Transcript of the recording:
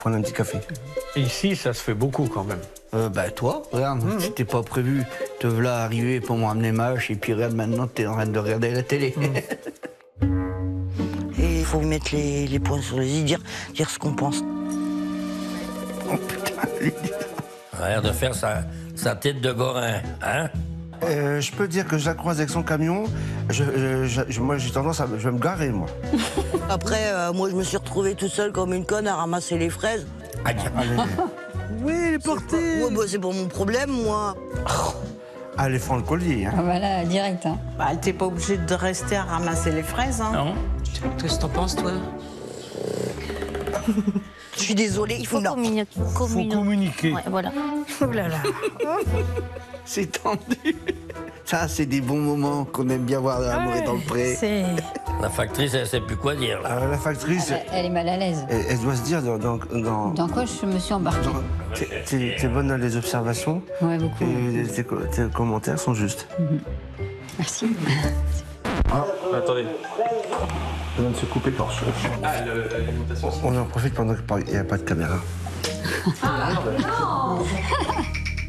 prendre un petit café. Ici, ça se fait beaucoup quand même. Toi, regarde, c'était pas prévu. Te voilà arrivé pour me ramener ma hache et puis regarde, maintenant t'es en train de regarder la télé. Et il faut mettre les points sur les i, dire ce qu'on pense. Oh putain, A l'air de faire sa tête de Gorin, hein? je peux dire que je la croise avec son camion. Moi, j'ai tendance à... Je vais me garer, moi. Après, moi, je me suis retrouvée toute seule comme une conne à ramasser les fraises. Aïe. Allez, Oui, elle est portée. Ouais, c'est pas mon problème, moi. allez, prends le collier. Hein. Ah, voilà, direct. Hein. Bah, t'es pas obligé de rester à ramasser les fraises, hein. Non? Qu'est-ce que t'en penses, toi? Je suis désolée, il faut... Faut communiquer. Ouais, voilà. Oh là là. C'est tendu. Ça, c'est des bons moments qu'on aime bien voir dans l'amour et dans le pré. C'est... La factrice, elle sait plus quoi dire, là. La factrice, Elle est mal à l'aise. elle doit se dire dans Dans quoi je me suis embarquée? T'es bonne dans les observations Ouais, beaucoup. et tes commentaires sont justes. Merci. Attendez. Ça vient de se couper par cheveux. On en profite pendant qu'il n'y a pas de caméra.